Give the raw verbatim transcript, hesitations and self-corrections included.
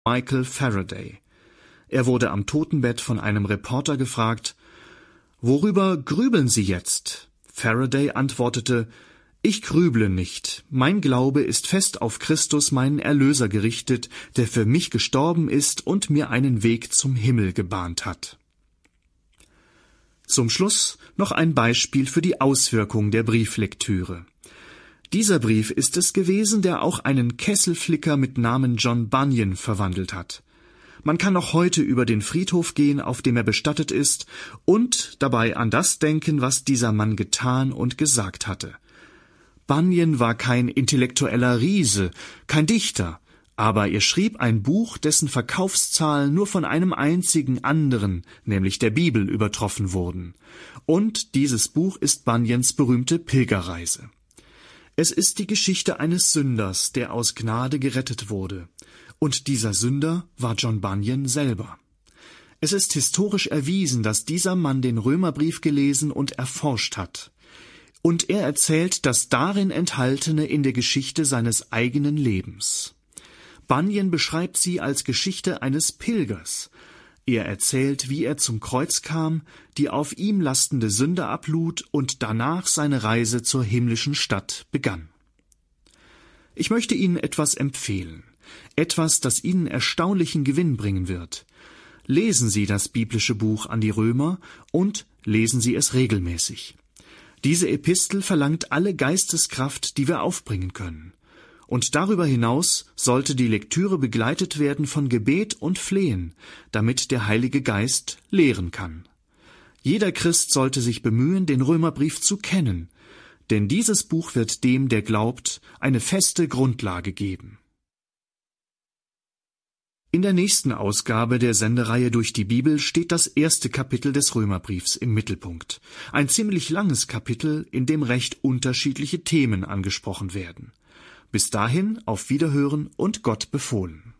Michael Faraday. Er wurde am Totenbett von einem Reporter gefragt: »Worüber grübeln Sie jetzt?« Faraday antwortete: »Ich grüble nicht. Mein Glaube ist fest auf Christus, meinen Erlöser, gerichtet, der für mich gestorben ist und mir einen Weg zum Himmel gebahnt hat.« Zum Schluss noch ein Beispiel für die Auswirkung der Brieflektüre. Dieser Brief ist es gewesen, der auch einen Kesselflicker mit Namen John Bunyan verwandelt hat. Man kann noch heute über den Friedhof gehen, auf dem er bestattet ist, und dabei an das denken, was dieser Mann getan und gesagt hatte. Bunyan war kein intellektueller Riese, kein Dichter, aber er schrieb ein Buch, dessen Verkaufszahlen nur von einem einzigen anderen, nämlich der Bibel, übertroffen wurden. Und dieses Buch ist Bunyans berühmte Pilgerreise. Es ist die Geschichte eines Sünders, der aus Gnade gerettet wurde. Und dieser Sünder war John Bunyan selber. Es ist historisch erwiesen, dass dieser Mann den Römerbrief gelesen und erforscht hat. Und er erzählt das darin Enthaltene in der Geschichte seines eigenen Lebens. Bunyan beschreibt sie als Geschichte eines Pilgers. Er erzählt, wie er zum Kreuz kam, die auf ihm lastende Sünde ablud und danach seine Reise zur himmlischen Stadt begann. Ich möchte Ihnen etwas empfehlen. Etwas, das Ihnen erstaunlichen Gewinn bringen wird. Lesen Sie das biblische Buch an die Römer und lesen Sie es regelmäßig. Diese Epistel verlangt alle Geisteskraft, die wir aufbringen können. Und darüber hinaus sollte die Lektüre begleitet werden von Gebet und Flehen, damit der Heilige Geist lehren kann. Jeder Christ sollte sich bemühen, den Römerbrief zu kennen, denn dieses Buch wird dem, der glaubt, eine feste Grundlage geben. In der nächsten Ausgabe der Sendereihe Durch die Bibel steht das erste Kapitel des Römerbriefs im Mittelpunkt. Ein ziemlich langes Kapitel, in dem recht unterschiedliche Themen angesprochen werden. Bis dahin auf Wiederhören und Gott befohlen.